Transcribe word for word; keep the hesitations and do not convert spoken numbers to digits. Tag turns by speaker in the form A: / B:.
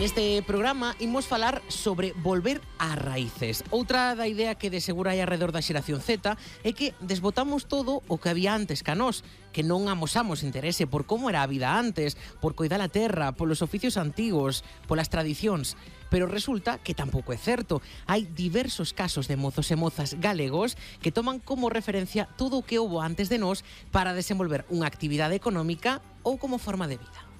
A: Neste programa imos falar sobre volver ás raíces. Outra da idea que de seguro hai alrededor da xeración Z é que desbotamos todo o que había antes ca nós, que non amosamos interese por como era a vida antes, por coidar a terra, polos oficios antigos, polas tradicións. Pero resulta que tampouco é certo. Hai diversos casos de mozos e mozas galegos que toman como referencia todo o que houbo antes de nós para desenvolver unha actividade económica ou como forma de vida.